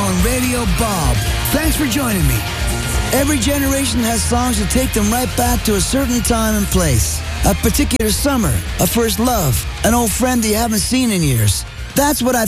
calling Radio Bob. Thanks for joining me. Every generation has songs that take them right back to a certain time and place. A particular summer, a first love, an old friend that you haven't seen in years. That's what I